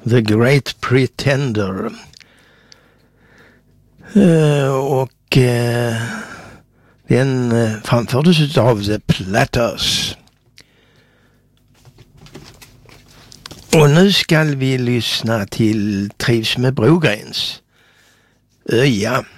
The Great Pretender. Den framfördes av The Platters. Och nu ska vi lyssna till Trivs med Brogrens. Ja.